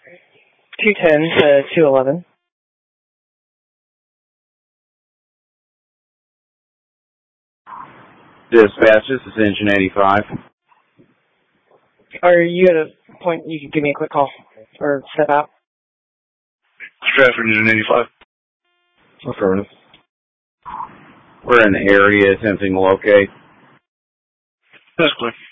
210 to 211. Dispatch, this is Engine 85. Are you at a point you can give me a quick call or step out? Stratford, Engine 85. Affirmative. We're in the area attempting to locate. That's clear.